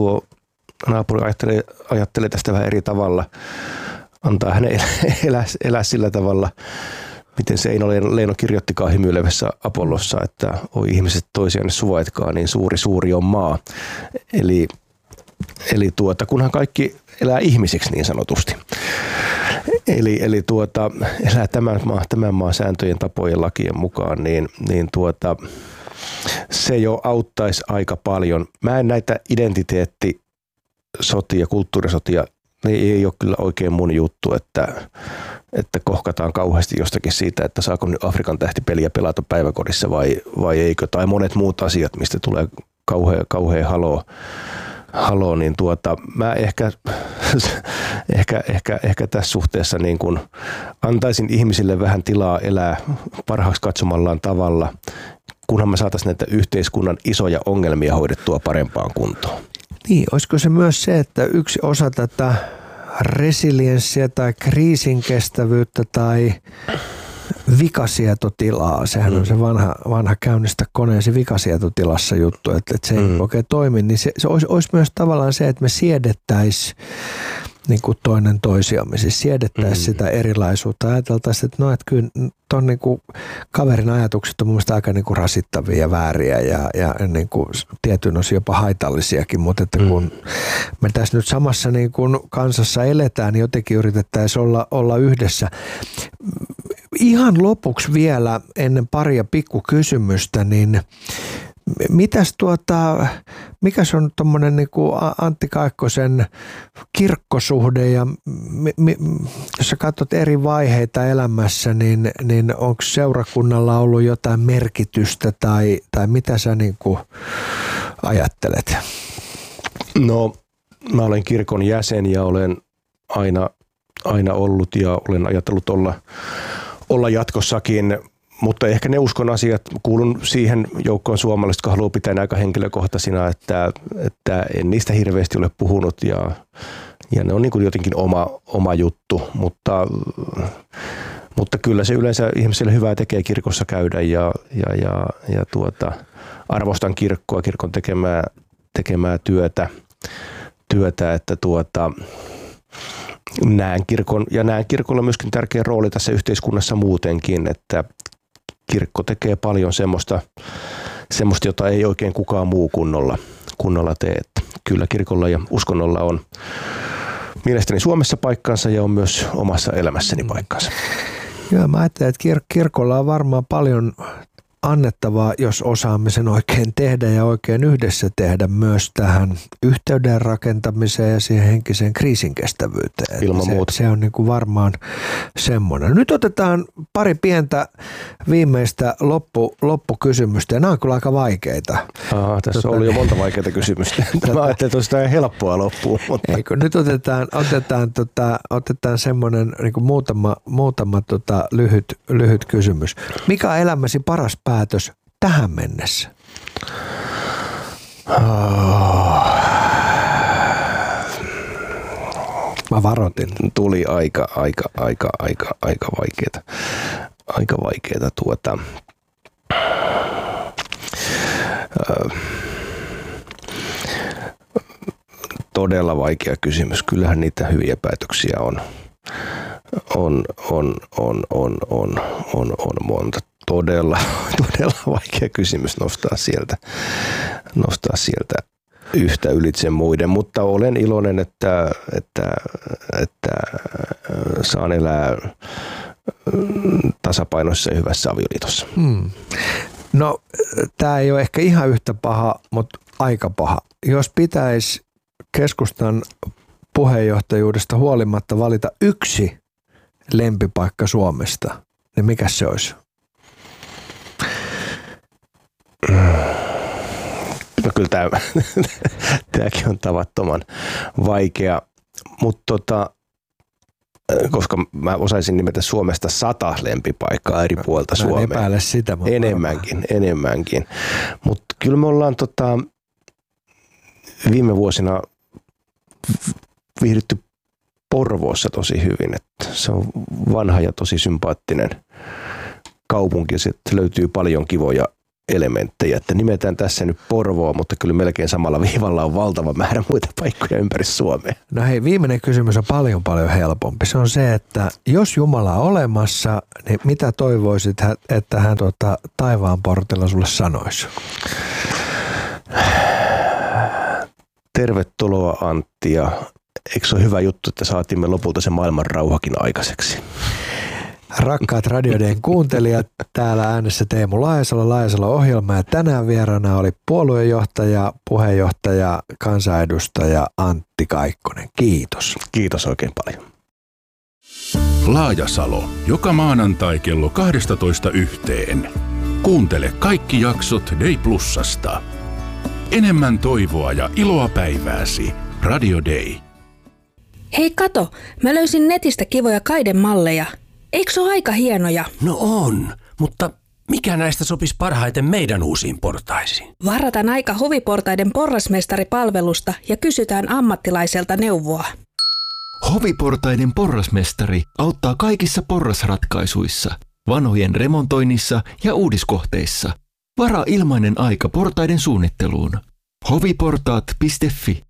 tuo naapuri ajattelee tästä vähän eri tavalla. Antaa hänen elää sillä tavalla, miten se Eino Leino kirjoittikaan hymyilevässä Apollossa, että oi ihmiset toisiaan suvaitkaa, niin suuri on maa. Eli kunhan kaikki elää ihmisiksi niin sanotusti. Eli elää tämän maan sääntöjen, tapojen, lakien mukaan, niin se jo auttaisi aika paljon. Mä en näitä identiteettisotia, kulttuurisotia, ne ei ole kyllä oikein mun juttu, että kohkataan kauheasti jostakin siitä, että saako nyt Afrikan tähtipeliä pelata päiväkodissa vai eikö, tai monet muut asiat, mistä tulee kauhea haloo, niin mä ehkä tässä suhteessa niin kun antaisin ihmisille vähän tilaa elää parhaaksi katsomallaan tavalla, kunhan me saataisiin näitä yhteiskunnan isoja ongelmia hoidettua parempaan kuntoon. Niin, olisiko se myös se, että yksi osa tätä resilienssiä tai kriisinkestävyyttä tai vikasietotilaa, sehän on se vanha käynnistä koneesi vikasietotilassa juttu, että se ei oikein toimi, niin se olisi myös tavallaan se, että me siedettäisiin niin kuin toinen toisiamme, siis siedettäisiin sitä erilaisuutta. Ajateltaisiin, että että kyllä tuon niin kuin kaverin ajatukset on mun mielestä aika niin kuin rasittavia ja vääriä ja niin kuin tietyn osin jopa haitallisiakin, mutta että kun me tässä nyt samassa niin kuin kansassa eletään, niin jotenkin yritettäisiin olla yhdessä. Ihan lopuksi vielä ennen paria pikkukysymystä, niin mikäs on tuommoinen niin kuin Antti Kaikkosen kirkkosuhde ja jos sä katsot eri vaiheita elämässä, niin onko seurakunnalla ollut jotain merkitystä tai mitä sä niin kuin ajattelet? No, mä olen kirkon jäsen ja olen aina ollut ja olen ajatellut olla jatkossakin. Mutta ehkä ne uskon asiat, kuulun siihen joukkoon suomalaiset, jotka haluaa pitää aika henkilökohtaisina, että en niistä hirveästi ole puhunut ja ne on niin kuin jotenkin oma juttu, mutta kyllä se yleensä ihmiselle hyvää tekee kirkossa käydä ja arvostan kirkkoa, kirkon tekemää työtä että näen kirkolla myöskin tärkeä rooli tässä yhteiskunnassa muutenkin, että kirkko tekee paljon semmoista, jota ei oikein kukaan muu kunnolla tee. Että kyllä kirkolla ja uskonnolla on mielestäni Suomessa paikkansa ja on myös omassa elämässäni paikkansa. Joo, mä ajattelen, että kirkolla on varmaan paljon annettavaa, jos osaamme sen oikein tehdä ja oikein yhdessä tehdä myös tähän yhteyden rakentamiseen ja siihen henkiseen kriisinkestävyyteen. Ilman muuta. Se on niin kuin varmaan semmoinen. Nyt otetaan pari pientä viimeistä loppukysymystä ja nämä on kyllä aika vaikeita. Tässä oli jo monta vaikeita kysymystä. Mä ajattelin, että olisi tämä helppoa loppuun. Mutta. Eikö, nyt otetaan semmoinen niin kuin muutama lyhyt kysymys. Mikä on elämäsi paras päätös tähän mennessä? Mä varoitin. Tuli aika vaikeeta. Aika vaikeeta todella vaikea kysymys. Kyllähän niitä hyviä päätöksiä on monta. Todella vaikea kysymys nostaa sieltä yhtä ylitse muiden, mutta olen iloinen, että saan elää tasapainoisessa ja hyvässä avioliitossa. No, tämä ei ole ehkä ihan yhtä paha, mutta aika paha. Jos pitäisi keskustan puheenjohtajuudesta huolimatta valita yksi lempipaikka Suomesta, niin mikä se olisi? No kyllä tämäkin on tavattoman vaikea, mutta koska mä osaisin nimetä Suomesta 100 lempipaikkaa eri puolta Suomea. Epäile sitä. Enemmänkin. Mutta kyllä me ollaan viime vuosina viihdytty Porvoossa tosi hyvin. Että se on vanha ja tosi sympaattinen kaupunki. Sieltä löytyy paljon elementtejä, että nimetään tässä nyt Porvoa, mutta kyllä melkein samalla viivalla on valtava määrä muita paikkoja ympäri Suomea. No hei, viimeinen kysymys on paljon helpompi. Se on se, että jos Jumala on olemassa, niin mitä toivoisit, että hän taivaan portilla sulle sanoisi? Tervetuloa Antti, ja eikö se ole hyvä juttu, että saatimme lopulta sen maailman rauhakin aikaiseksi? Rakkaat Radio Dayn kuuntelijat, täällä äänessä Teemu Laajasalo-ohjelma, ja tänään vieraana oli puoluejohtaja, puheenjohtaja, kansanedustaja Antti Kaikkonen. Kiitos. Kiitos oikein paljon. Laajasalo, joka maanantai kello 12:00. Kuuntele kaikki jaksot Day Plusasta. Enemmän toivoa ja iloa päivääsi. Radio Day. Hei kato, mä löysin netistä kivoja kaidemalleja. Eikö se ole aika hienoja? No on, mutta mikä näistä sopisi parhaiten meidän uusiin portaisiin? Varataan aika Hoviportaiden porrasmestaripalvelusta ja kysytään ammattilaiselta neuvoa. Hoviportaiden porrasmestari auttaa kaikissa porrasratkaisuissa, vanhojen remontoinnissa ja uudiskohteissa. Varaa ilmainen aika portaiden suunnitteluun. hoviportaat.fi